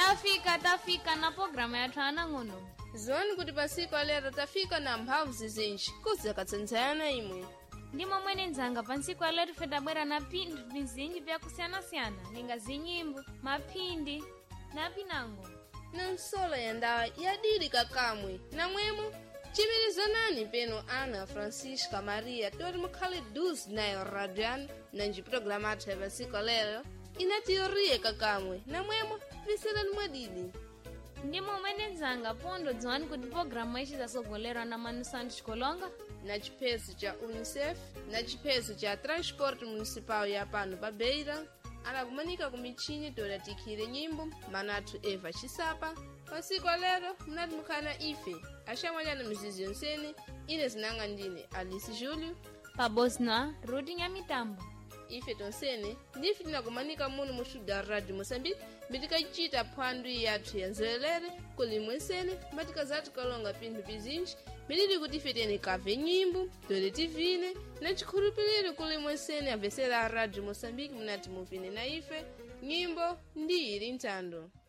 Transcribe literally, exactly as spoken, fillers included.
tafika tafika na programa ya twana ngono zoni kuti pasiku alero tafika na mphamvu zizinji kuze katsantsayana imwe ndimo mwene nzanga pansiku alero fedabwera na phindu vizinji vya kusiyana-siyana ninga zinyimbo maphindi na pinango na msola ya ndawa yadili kakamwe na mwemo chimirizo nani peno Ana Francisca Maria tori mukhali duzi nayo radian na njiprograma athu ya pasiku alero ina teoria kakamwe na mwemo visela ni mwadidi ndimo mwene nzanga pondo dzwani kuti programu ichi zasogolerwa na Manu Santos Kolonga na chipeso cha UNICEF na chipeso cha Transport Municipal ya pano pa Beira anakumanika kumichini tora tikhire nyimbo manatu Eva Chisapa pasiku alero mnati mukhana ife ashamwanyana mizizi yonsene ine zinanga ndine Alice Julio pabosna Rudi Nyamitambo ife tonsene ndife tinakumanika muno mu studio Radio Mozambique mitikachita phwando yathu yanzelelere kuli mwensene matikazati kalonga pinthu bizinji milili kuti ife tene kave nyimbo tole tivine na chikhulupiriro kuli mwensene amvesera Radio Mozambique munati muvine na ife nyimbo ndi ili ntando